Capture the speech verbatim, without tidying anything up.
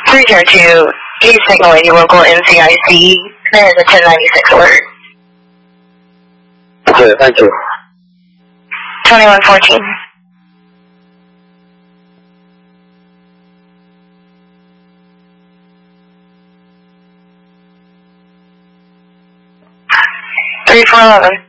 three zero two, please signal any local N C I C. There is a ten ninety-six alert. Okay, thank you. twenty-one fourteen. three four eleven.